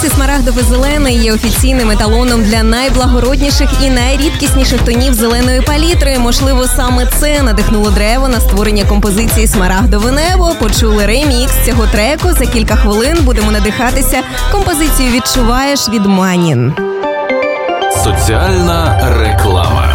Золотистий смарагдовий зелений є офіційним еталоном для найблагородніших і найрідкісніших тонів зеленої палітри. Можливо, саме це надихнуло Древо на створення композиції «Смарагдове небо». Почули ремікс цього треку. За кілька хвилин будемо надихатися композицією «Відчуваєш» від Манін. Соціальна реклама.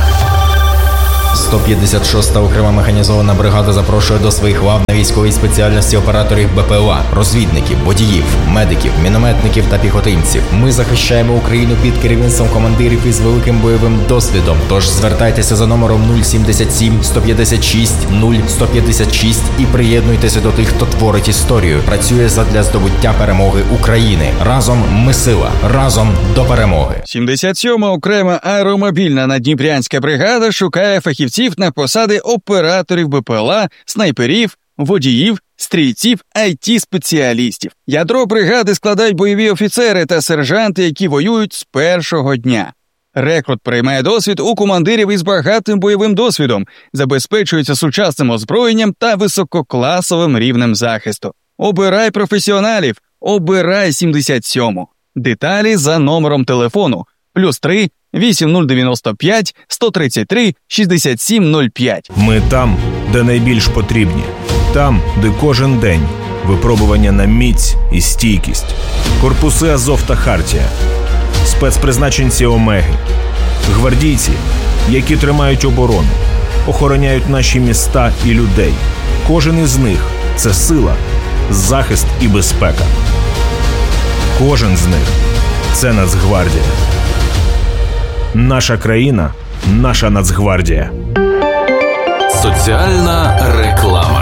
156-та окрема механізована бригада запрошує до своїх лав на військовій спеціальності операторів БПЛА, розвідників, водіїв, медиків, мінометників та піхотинців. Ми захищаємо Україну під керівництвом командирів із великим бойовим досвідом. Тож звертайтеся за номером 077 156 0156 і приєднуйтеся до тих, хто творить історію, працює задля здобуття перемоги України. Разом ми сила, разом до перемоги. 77-ма окрема аеромобільна наддніпрянська бригада шукає фахівців на посади операторів БПЛА, снайперів, водіїв, стрільців, IT-спеціалістів. Ядро бригади складають бойові офіцери та сержанти, які воюють з першого дня. Рекрут приймає досвід у командирів із багатим бойовим досвідом, забезпечується сучасним озброєнням та висококласовим рівнем захисту. Обирай професіоналів, обирай 77-му. Деталі за номером телефону +3 8095 133 6705. Ми там, де найбільш потрібні. Там, де кожен день випробування на міць і стійкість. Корпуси Азов та Хартія. Спецпризначенці Омеги. Гвардійці, які тримають оборону, охороняють наші міста і людей. Кожен із них – це сила, захист і безпека. Кожен з них – це Нацгвардія. Наша країна – наша Нацгвардія. Соціальна реклама.